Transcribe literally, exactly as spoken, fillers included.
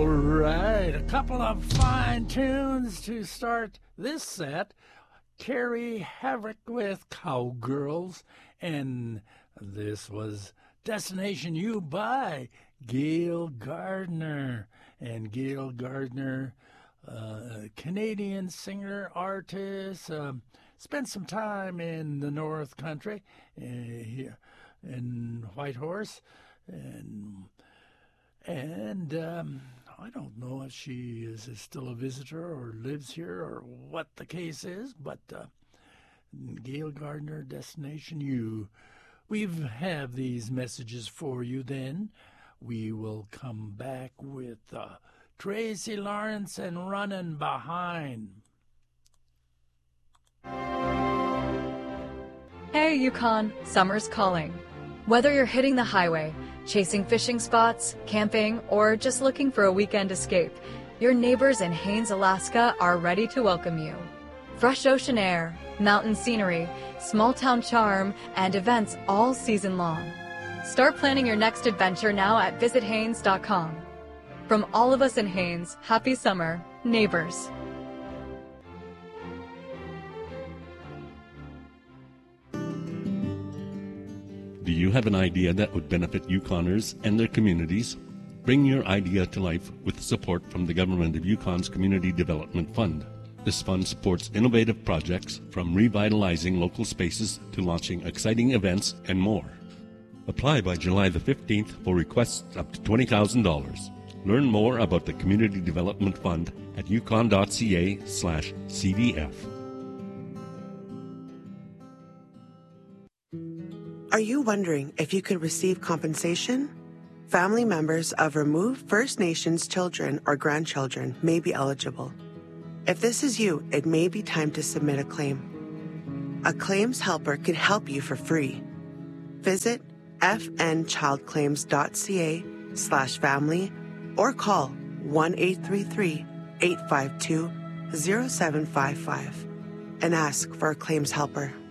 All right, a couple of fine tunes to start this set. Carrie Havoc with Cowgirls, and this was Destination U by Gail Gardner. And Gail Gardner, uh, Canadian singer, artist, um, spent some time in the North Country, uh, here in Whitehorse, and and um, I don't know if she is still a visitor or lives here or what the case is, but uh, Gail Gardner, Destination U. We have these messages for you then. We will come back with uh, Tracy Lawrence and Running Behind. Hey, Yukon, summer's calling. Whether you're hitting the highway, chasing fishing spots, camping, or just looking for a weekend escape, your neighbors in Haines, Alaska are ready to welcome you. Fresh ocean air, mountain scenery, small town charm, and events all season long. Start planning your next adventure now at visit haines dot com. From all of us in Haines, happy summer, neighbors. Do you have an idea that would benefit Yukoners and their communities? Bring your idea to life with support from the Government of Yukon's Community Development Fund. This fund supports innovative projects from revitalizing local spaces to launching exciting events and more. Apply by July the fifteenth for requests up to twenty thousand dollars. Learn more about the Community Development Fund at yukon dot c a slash c d f. Are you wondering if you could receive compensation? Family members of removed First Nations children or grandchildren may be eligible. If this is you, it may be time to submit a claim. A claims helper can help you for free. Visit f n child claims dot c a slash family or call one eight three three, eight five two, zero seven five five and ask for a claims helper.